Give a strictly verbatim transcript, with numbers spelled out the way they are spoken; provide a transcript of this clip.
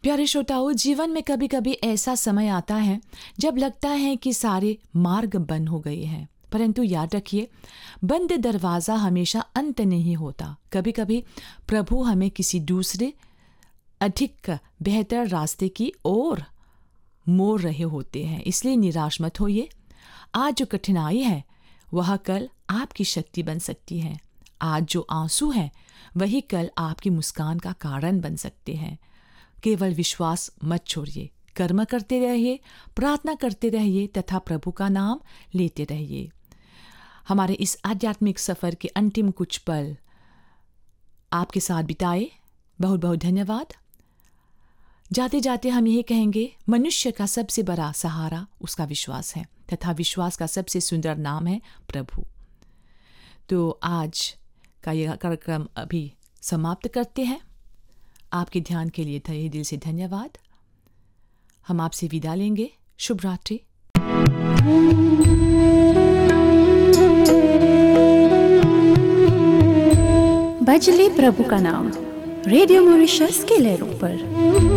प्यारे श्रोताओं, जीवन में कभी कभी ऐसा समय आता है जब लगता है कि सारे मार्ग बंद हो गए हैं, परंतु याद रखिए, बंद दरवाज़ा हमेशा अंत नहीं होता। कभी कभी प्रभु हमें किसी दूसरे अधिक बेहतर रास्ते की ओर मोड़ रहे होते हैं, इसलिए निराश मत होइए। आज जो कठिनाई है वह कल आपकी शक्ति बन सकती है। आज जो आंसू है वही कल आपकी मुस्कान का कारण बन सकते हैं। केवल विश्वास मत छोड़िए, कर्म करते रहिए, प्रार्थना करते रहिए तथा प्रभु का नाम लेते रहिए। हमारे इस आध्यात्मिक सफ़र के अंतिम कुछ पल आपके साथ बिताए, बहुत बहुत धन्यवाद। जाते जाते हम यही कहेंगे, मनुष्य का सबसे बड़ा सहारा उसका विश्वास है तथा विश्वास का सबसे सुंदर नाम है प्रभु। तो आज का यह कार्यक्रम अभी समाप्त करते हैं। आपके ध्यान के लिए तहे दिल से धन्यवाद। हम आपसे विदा लेंगे। शुभ रात्रि। बजले प्रभु का नाम रेडियो मॉरिशस के लहरों पर।